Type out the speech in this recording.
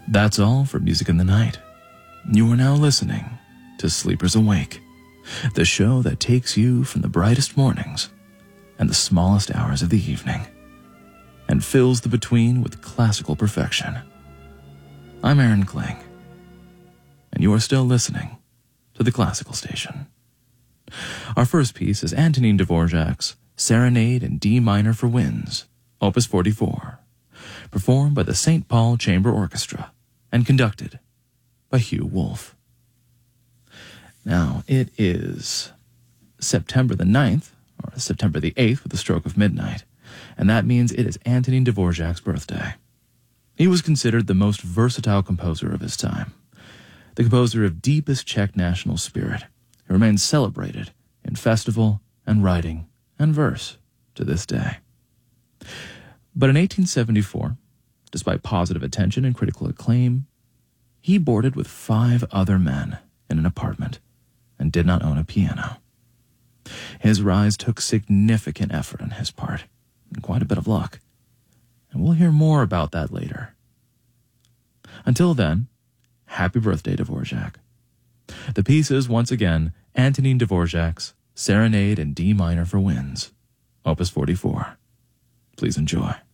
That's all for Music in the Night. You are now listening to Sleepers Awake, the show that takes you from the brightest mornings and the smallest hours of the evening and fills the between with classical perfection. I'm Aaron Kling, and you are still listening to the Classical Station. Our first piece is Antonin Dvorak's Serenade in D minor for winds, Opus 44, performed by the St. Paul Chamber Orchestra and conducted by Hugh Wolf. Now, it is September the 9th, or September the 8th with the stroke of midnight, and that means it is Antonin Dvorak's birthday. He was considered the most versatile composer of his time, the composer of deepest Czech national spirit, who remains celebrated in festival and writing and verse to this day. But in 1874, despite positive attention and critical acclaim, he boarded with 5 other men in an apartment and did not own a piano. His rise took significant effort on his part and quite a bit of luck, and we'll hear more about that later. Until then, happy birthday, Dvorak. The piece is, once again, Antonin Dvorak's Serenade in D minor for winds, Opus 44. Please enjoy.